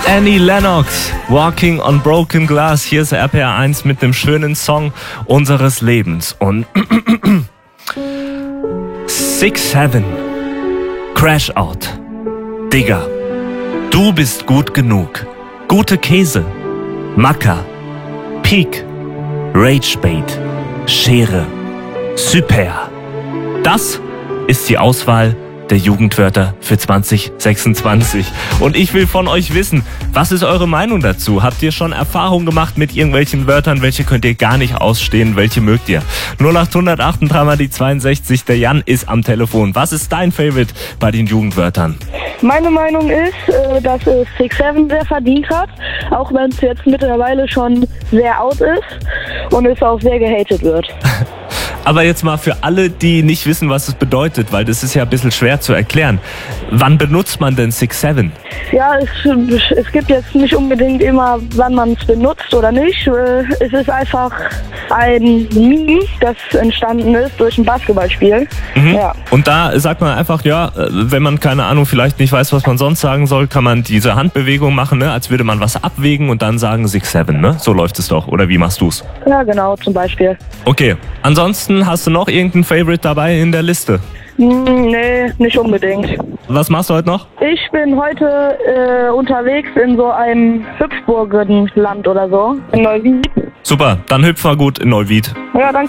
Annie Lennox, Walking on Broken Glass. Hier ist RPR 1 mit einem schönen Song unseres Lebens. Und 6-7, Crash Out, Digga, du bist gut genug. Gute Käse, Macker, Peak, Rage Bait, Schere, Super. Das ist die Auswahl der Jugendwörter für 2026. Und ich will von euch wissen, was ist eure Meinung dazu? Habt ihr schon Erfahrung gemacht mit irgendwelchen Wörtern? Welche könnt ihr gar nicht ausstehen? Welche mögt ihr? 0800 3 die 62. Der Jan ist am Telefon. Was ist dein Favorite bei den Jugendwörtern? Meine Meinung ist, dass es 6-7 sehr verdient hat, auch wenn es jetzt mittlerweile schon sehr out ist und es auch sehr gehatet wird. Aber jetzt mal für alle, die nicht wissen, was es bedeutet, weil das ist ja ein bisschen schwer zu erklären. Wann benutzt man denn 6-7? Ja, es gibt jetzt nicht unbedingt immer, wann man es benutzt oder nicht. Es ist einfach ein Meme, das entstanden ist durch ein Basketballspiel. Mhm. Ja. Und da sagt man einfach, ja, wenn man, keine Ahnung, vielleicht nicht weiß, was man sonst sagen soll, kann man diese Handbewegung machen, ne? Als würde man was abwägen und dann sagen 6-7, ne? So läuft es doch. Oder wie machst du's? Ja, genau, zum Beispiel. Okay. Ansonsten hast du noch irgendein Favorite dabei in der Liste? Nee, nicht unbedingt. Was machst du heute noch? Ich bin heute unterwegs in so einem Hüpfburgenland oder so, in Neuwied. Super, dann hüpf mal gut in Neuwied. Ja, danke.